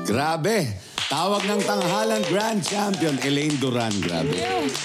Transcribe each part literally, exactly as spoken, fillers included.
Grabe! Tawag ng tanghalan Grand Champion, Elaine Duran. Grabe.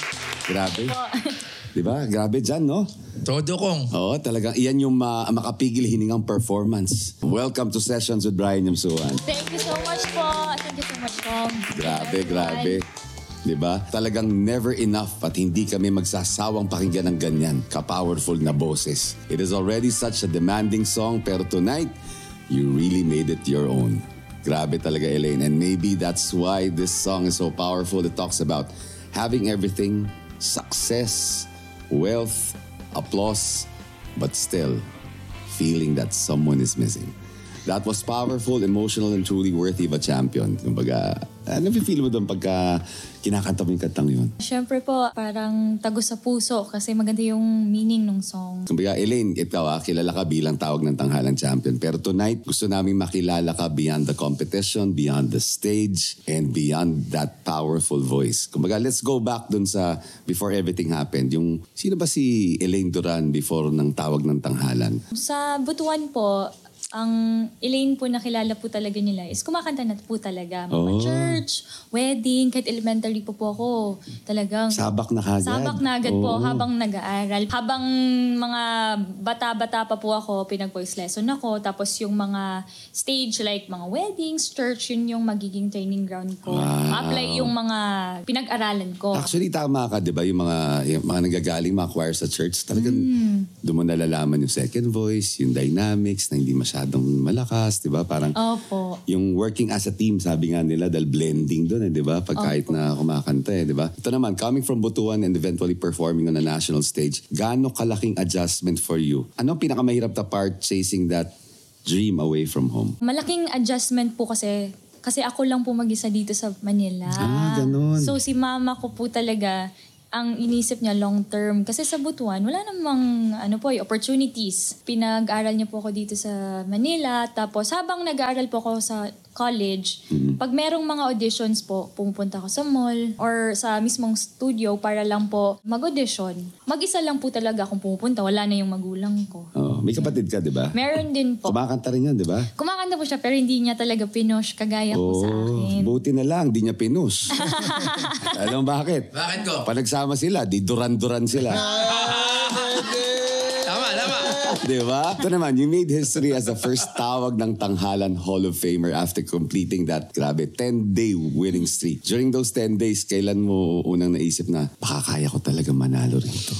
Grabe. Diba? Grabe dyan, no? Todo kong. Oo, talagang iyan yung ma makapigil hiningang performance. Welcome to Sessions with Brian Yamsuan. Thank you so much po. Thank you so much, Tom. Grabe, grabe. Diba? Talagang never enough at hindi kami magsasawang pakinggan ng ganyan ka-powerful na boses. It is already such a demanding song, pero tonight, you really made it your own. Grabe talaga, Elaine. And maybe that's why this song is so powerful. It talks about having everything, success, wealth, applause, but still feeling that someone is missing. That was powerful, emotional, and truly worthy of a champion. Kumbaga, ano feel mo doon pagka kinakanta mo yung kantang yun? Siyempre po, parang tago sa puso kasi maganda yung meaning ng song. Kumbaga, Elaine, ikaw ah, kilala ka bilang tawag ng tanghalan champion. Pero tonight, gusto namin makilala ka beyond the competition, beyond the stage, and beyond that powerful voice. Kumbaga, let's go back dun sa before everything happened. Yung, sino ba si Elaine Duran before ng tawag ng tanghalan? Sa Butuan po, ang Elaine po nakilala po talaga nila is kumakanta na po talaga. Mga Oh. church, wedding, kahit elementary po po ako. Talagang Sabak na kagad. sabak na agad po Oo. habang nag-aaral. Habang mga bata-bata pa po ako, pinag-voice lesson ako. Tapos yung mga stage like mga weddings, church, yun yung magiging training ground ko. Wow. Apply yung mga pinag-aralan ko. Actually, tama ka, di ba? Yung mga, yung mga nagagaling, mga choir sa church, talagang doon mo nalalaman yung second voice, yung dynamics na hindi masyadong malakas, di ba? Parang Opo. yung working as a team, sabi nga nila, dahil blending doon, eh, di ba? Pag kahit na kumakanta, eh, di ba? Ito naman, coming from Butuan and eventually performing on a national stage, gaano kalaking adjustment for you? Anong pinakamahirap na part chasing that dream away from home? Malaking adjustment po kasi kasi ako lang po mag-isa dito sa Manila. Ah, ganun. So si mama ko po talaga ang inisip niya long term. Kasi sa Butuan, wala namang ano po, eh, opportunities. Pinag-aral niya po ako dito sa Manila. Tapos habang nag-aaral po ako sa college, Mm-hmm. pag merong mga auditions po, pumupunta ako sa mall or sa mismong studio para lang po mag-audition. Mag-isa lang po talaga akong pumupunta. Wala na yung magulang ko. Oh, may kapatid ka, di ba? Meron din po. Kumakanta rin yun, di ba? Kumakanta po siya pero hindi niya talaga pinush kagaya po sa akin. buti na lang, di niya pinus. Alam mo bakit? Bakit ko? Pag nagsama sila, di duran-duran sila. Tama, tama. Di ba? Ito naman, you made history as the first tawag ng tanghalan Hall of Famer after completing that, grabe, ten-day winning streak. During those ten days, kailan mo unang naisip na, baka kaya ko talaga manalo rito?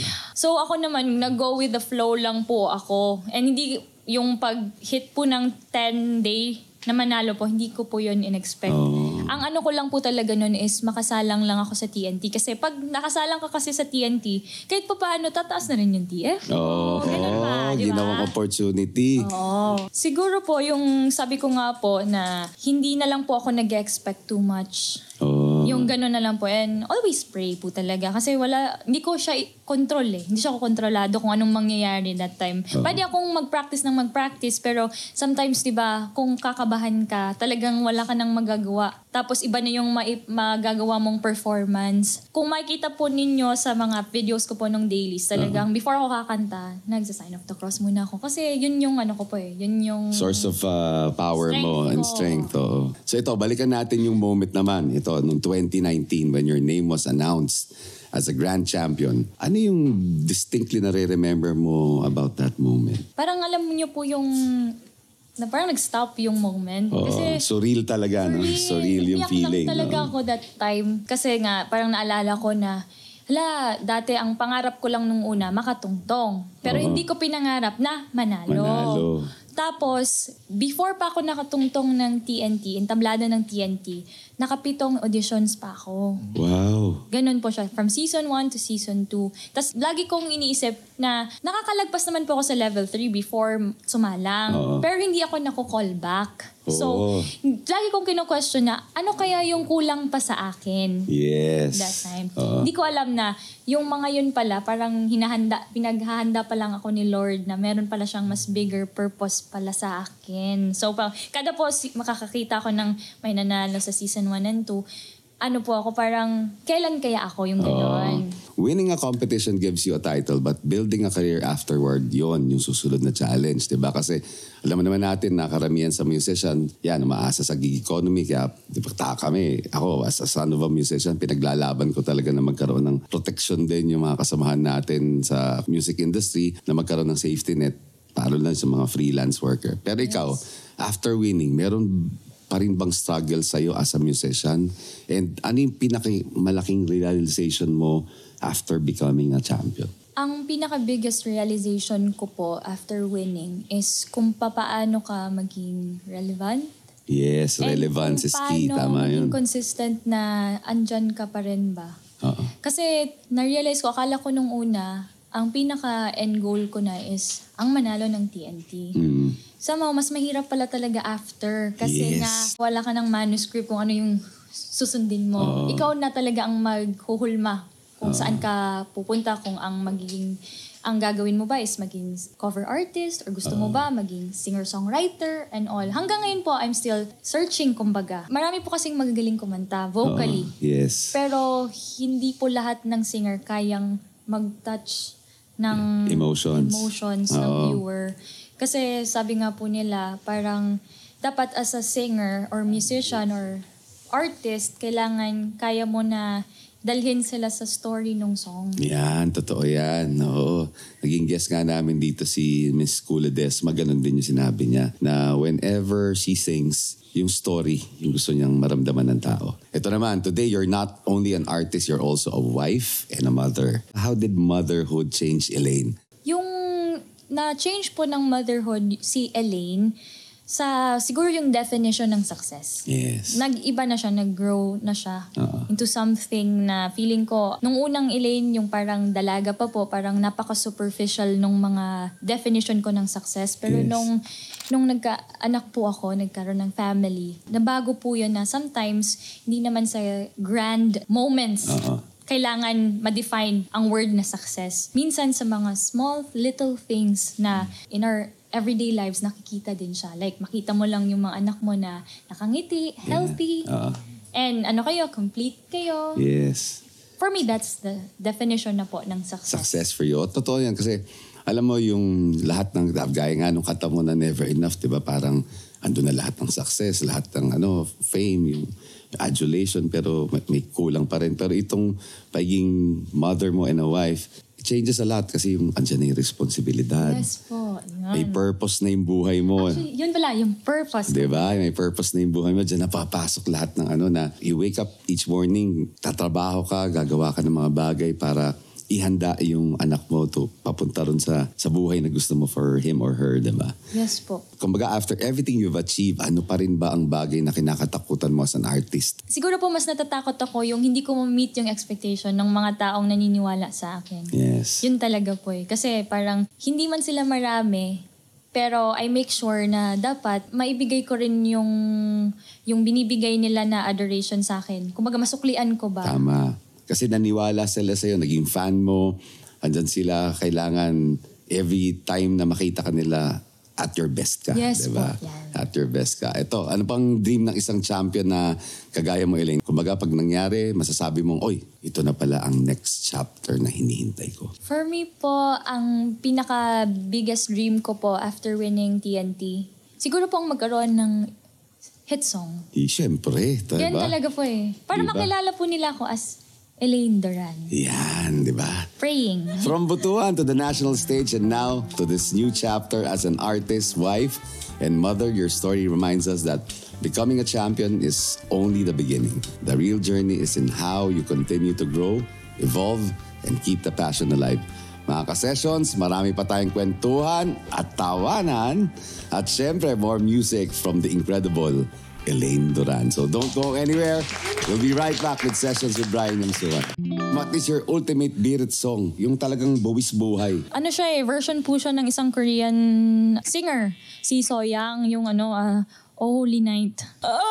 So ako naman, nag-go with the flow lang po ako. And hindi yung pag-hit po ng ten-day na manalo po, hindi ko po yun in-expect. Oh. Ang ano ko lang po talaga nun is makasalang lang ako sa T N T. Kasi pag nakasalang ka kasi sa T N T, kahit pa paano, tataas na rin yung T F. Oo, oh, ganun ba, di ba? ginawang opportunity. Oo. Siguro po, yung sabi ko nga po na hindi na lang po ako nag-expect too much. Oh. Yung gano'n na lang po. And always pray po talaga. Kasi wala, hindi ko siya i- control eh. Hindi siya ko kontrolado kung anong mangyayari that time. Oh. Pwede akong mag-practice ng mag-practice, pero sometimes, di ba, kung kakabahan ka, talagang wala ka nang magagawa. Tapos iba na yung ma- magagawa mong performance. Kung makikita po ninyo sa mga videos ko po nung dailies, talagang Uh-huh. before ako kakanta, nagsa-sign of the cross muna ako. Kasi yun yung ano ko po eh. Yun yung Source of uh, power mo Strength and ko. strength. Oo. So ito, balikan natin yung moment naman. Ito, noong twenty nineteen when your name was announced as a grand champion. Ano yung distinctly nare-remember mo about that moment? Parang alam niyo po yung na parang nag-stop yung moment. Oo, Kasi surreal talaga, no? Surreal yung iyak feeling. lang talaga no? ako that time. Kasi nga, parang naalala ko na, hala, dati ang pangarap ko lang nung una, makatungtong. Pero Oo. hindi ko pinangarap na manalo. Manalo. Tapos, before pa ako nakatungtong ng T N T, entablado ng T N T, nakapitong auditions pa ako. Wow. Ganun po siya. From season one to season two. Tapos lagi kong iniisip na nakakalagpas naman po ako sa level three before sumalang. Oo. Pero hindi ako naku-call back. So, Oo. lagi kong kino-question na, ano kaya yung kulang pa sa akin Yes. that time? Oo. Hindi ko alam na yung mga yun pala, parang hinahanda, pinaghahanda pa lang ako ni Lord na meron pala siyang mas bigger purpose pala sa akin. So, pa, kada po si- makakakita ko ng may nanalo sa season one and two, ano po ako, parang kailan kaya ako yung gano'n. Oh. Winning a competition gives you a title, but building a career afterward, yon yung susunod na challenge, di ba? Kasi alam mo naman natin na karamihan sa musician, yan, umaasa sa gig economy. Kaya, di ba, taka kami. Ako, as a son of a musician, pinaglalaban ko talaga na magkaroon ng protection din yung mga kasamahan natin sa music industry, na magkaroon ng safety net, palo lang sa mga freelance worker. Pero ikaw, yes, after winning, meron pa rin bang struggle sa'yo as a musician? And ano yung pinakamalaking realization mo after becoming a champion? Ang pinaka-biggest realization ko po after winning is kung papaano ka maging relevant. Yes, relevance is key. Tama yun. Maging consistent na andyan ka pa rin ba? Uh-uh. Kasi na-realize ko, akala ko nung una, ang pinaka-end goal ko na is ang manalo ng T N T. Mm. Somehow, mas mahirap pala talaga after. Kasi yes, nga, wala ka ng manuscript kung ano yung susundin mo. Uh-huh. Ikaw na talaga ang maghuhulma kung uh-huh. saan ka pupunta, kung ang magiging, ang gagawin mo ba is maging cover artist or gusto uh-huh. mo ba maging singer-songwriter and all. Hanggang ngayon po, I'm still searching, kumbaga. Marami po kasing magagaling kumanta, vocally. Uh-huh. Yes. Pero hindi po lahat ng singer kayang mag-touch ng emotions, emotions uh-huh. ng viewer. Kasi sabi nga po nila, parang dapat as a singer or musician or artist, kailangan kaya mo na dalhin sila sa story ng song. Yan, totoo yan. Oo. Naging guest nga namin dito si Miss Kulides. Maganon din yung sinabi niya na whenever she sings, yung story, yung gusto niyang maramdaman ng tao. Ito naman, today you're not only an artist, you're also a wife and a mother. How did motherhood change Elaine? Yung na-change po ng motherhood si Elaine sa siguro yung definition ng success. Yes. Nag-iba na siya, nag-grow na siya uh-huh. into something na feeling ko, nung unang Elaine, yung parang dalaga pa po, parang napaka-superficial nung mga definition ko ng success. Pero yes. nung, nung nagka-anak po ako, nagkaroon ng family, nabago po yun na sometimes, hindi naman sa grand moments, uh-huh. kailangan ma-define ang word na success. Minsan sa mga small little things na in our everyday lives, nakikita din siya. Like, makita mo lang yung mga anak mo na nakangiti, healthy, yeah. uh, and ano kayo, complete kayo. Yes. For me, that's the definition na po ng success. Success for you. Totoo yan kasi alam mo yung lahat ng, gaya nga nung kata mo na never enough, di ba? Parang ando na lahat ng success, lahat ng ano, fame, yung adulation, pero may, may kulang pa rin. Pero itong pagiging mother mo and a wife, it changes a lot kasi yung andyan na yung responsibilidad. Yes po. Yan. May purpose na yung buhay mo. Actually, yun pala, yung purpose. Diba? May purpose na yung buhay mo. Diyan napapasok lahat ng ano na you wake up each morning, tatrabaho ka, gagawa ka ng mga bagay para ihanda yung anak mo to papunta ron sa, sa buhay na gusto mo for him or her, diba? Yes po. Kumbaga, after everything you've achieved, ano pa rin ba ang bagay na kinakatakutan mo as an artist? Siguro po mas natatakot ako yung hindi ko ma-meet yung expectation ng mga taong naniniwala sa akin. Yes. Yun talaga po eh. Kasi parang hindi man sila marami, pero I make sure na dapat maibigay ko rin yung, yung binibigay nila na adoration sa akin. Kumbaga, masuklian ko ba? Tama. Kasi naniwala sila sa'yo, naging fan mo, andyan sila, kailangan every time na makita ka nila, at your best ka. Yes diba? po, yan. At your best ka. Ito, ano pang dream ng isang champion na kagaya mo, Elaine? Kumbaga, pag nangyari, masasabi mong, oy, ito na pala ang next chapter na hinihintay ko. For me po, ang pinaka-biggest dream ko po after winning T N T, siguro po ang magkaroon ng hit song. Eh, syempre. Diba? Yan talaga po eh. Para diba? makilala po nila ako as Elaine Duran. Yan, di ba? Praying. From Butuan to the national stage and now to this new chapter as an artist, wife, and mother, your story reminds us that becoming a champion is only the beginning. The real journey is in how you continue to grow, evolve, and keep the passion alive. Mga ka-sessions, marami pa tayong kwentuhan at tawanan. At syempre, more music from the incredible Elaine Duran. So don't go anywhere. We'll be right back with Sessions with Brian Yamsuan. What is your ultimate birit song? Yung talagang buwis buhay. Ano siya eh, version po siya ng isang Korean singer. Si Soyang, yung ano, uh, Oh Holy Night.